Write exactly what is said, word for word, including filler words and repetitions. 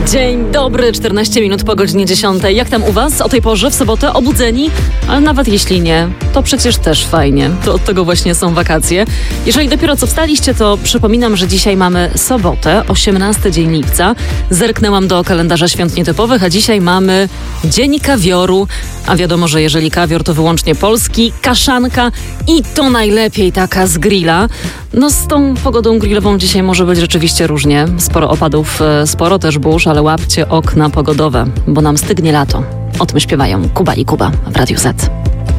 Dzień dobry, czternaście minut po godzinie dziesiątej. Jak tam u was o tej porze w sobotę? Obudzeni? Ale nawet jeśli nie, to przecież też fajnie. To od tego właśnie są wakacje. Jeżeli dopiero co wstaliście, to przypominam, że dzisiaj mamy sobotę, osiemnasty dzień lipca. Zerknęłam do kalendarza świąt nietypowych, a dzisiaj mamy Dzień Kawioru. A wiadomo, że jeżeli kawior, to wyłącznie polski, kaszanka i to najlepiej taka z grilla. No z tą pogodą grillową dzisiaj może być rzeczywiście różnie. Sporo opadów, sporo też burz, ale łapcie okna pogodowe, bo nam stygnie lato. O tym śpiewają Kuba i Kuba w Radiu Z.